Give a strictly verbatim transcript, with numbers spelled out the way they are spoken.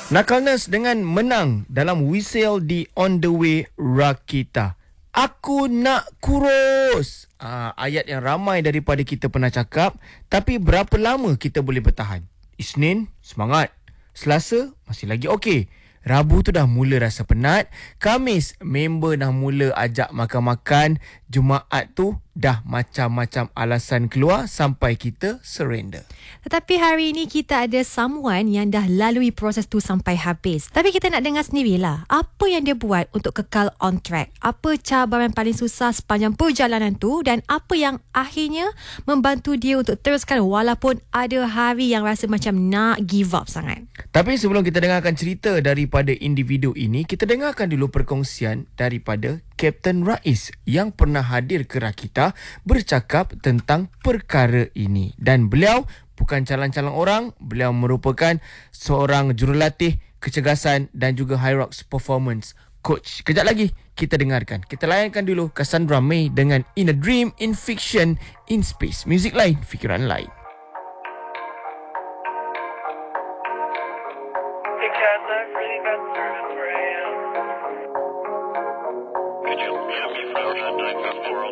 Knuckleness dengan menang dalam whistle di On The Way Rakita. Aku nak kurus. Ah, ayat yang ramai daripada kita pernah cakap, tapi berapa lama kita boleh bertahan? Isnin, semangat. Selasa, masih lagi okey. Rabu tu dah mula rasa penat. Khamis, member dah mula ajak makan-makan. Jumaat tu dah macam-macam alasan keluar sampai kita surrender. Tetapi hari ini kita ada someone yang dah lalui proses tu sampai habis. Tapi kita nak dengar sendirilah apa yang dia buat untuk kekal on track. Apa cabaran paling susah sepanjang perjalanan tu dan apa yang akhirnya membantu dia untuk teruskan walaupun ada hari yang rasa macam nak give up sangat. Tapi sebelum kita dengarkan cerita daripada individu ini, kita dengarkan dulu perkongsian daripada Kapten Rais yang pernah hadir ke Rakita bercakap tentang perkara ini. Dan beliau bukan calon-calon orang, beliau merupakan seorang jurulatih kecergasan dan juga High Rocks Performance Coach. Kejap lagi kita dengarkan. Kita layankan dulu Cassandra May dengan In a Dream, In Fiction, In Space. Muzik lain, fikiran lain. Because I've really got certain friends. Could you hear me, Florida? nine five four